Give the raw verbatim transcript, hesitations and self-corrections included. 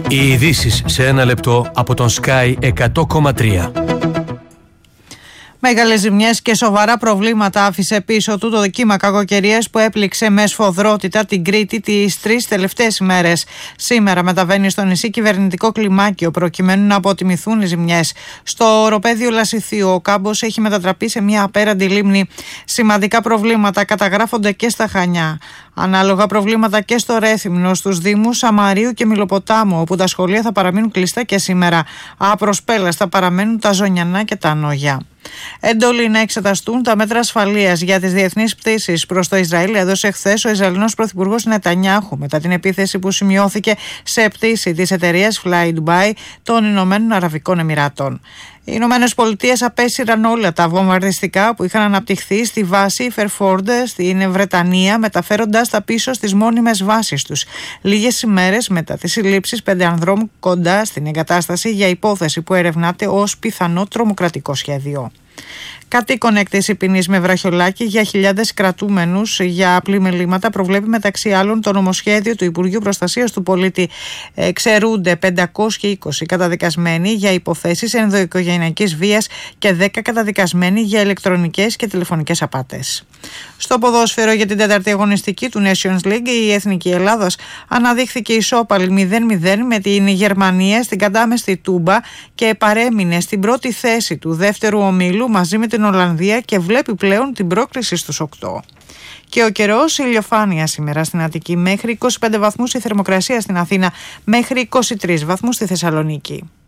Οι ειδήσεις σε ένα λεπτό από τον Sky εκατό κόμμα τρία. Μεγάλες ζημιές και σοβαρά προβλήματα άφησε πίσω του το κύμα κακοκαιρίας που έπληξε με σφοδρότητα την Κρήτη τις τρεις τελευταίες ημέρες. Σήμερα μεταβαίνει στο νησί κυβερνητικό κλιμάκιο προκειμένου να αποτιμηθούν οι ζημιές. Στο οροπέδιο Λασιθίου ο κάμπος έχει μετατραπεί σε μια απέραντη λίμνη. Σημαντικά προβλήματα καταγράφονται και στα Χανιά. Ανάλογα προβλήματα και στο Ρέθυμνο, στους δήμους Σαμαρίου και Μιλοποτάμου, όπου τα σχολεία θα παραμείνουν κλειστά και σήμερα. Απροσπέλαστα παραμένουν τα Ζωνιανά και τα Νόγια. Εντολή να εξεταστούν τα μέτρα ασφαλείας για τις διεθνείς πτήσεις προς το Ισραήλ έδωσε χθες ο Ισραηλινός Πρωθυπουργός Νετανιάχου μετά την επίθεση που σημειώθηκε σε πτήση της εταιρείας Fly Dubai των Ηνωμένων Αραβικών Εμιράτων. Οι Ηνωμένες Πολιτείες απέσυραν όλα τα βομβαρδιστικά που είχαν αναπτυχθεί στη βάση Φερφόρντε στην Βρετανία, μεταφέροντας τα πίσω στις μόνιμες βάσεις τους, λίγες ημέρες μετά τις συλλήψεις πέντε ανδρών κοντά στην εγκατάσταση για υπόθεση που ερευνάται ως πιθανό τρομοκρατικό σχέδιο. Κατοίκον έκτηση ποινής με βραχιολάκι για χιλιάδες κρατούμενους για απλή μελήματα προβλέπει μεταξύ άλλων το νομοσχέδιο του Υπουργείου Προστασίας του Πολίτη. Εξαιρούνται πεντακόσιοι είκοσι καταδικασμένοι για υποθέσεις ενδοοικογενειακής βίας και δέκα καταδικασμένοι για ηλεκτρονικές και τηλεφωνικές απάτες. Στο ποδόσφαιρο για την τέταρτη αγωνιστική του Nations League, η Εθνική Ελλάδος αναδείχθηκε ισόπαλη μηδέν μηδέν με την Γερμανία στην κατάμεστη Τούμπα και παρέμεινε στην πρώτη θέση του δεύτερου ομίλου μαζί με την Ολλανδία και βλέπει πλέον την πρόκριση στους οκτώ. Και ο καιρός, ηλιοφάνεια σήμερα στην Αττική, μέχρι είκοσι πέντε βαθμούς η θερμοκρασία στην Αθήνα, μέχρι είκοσι τρεις βαθμούς στη Θεσσαλονίκη.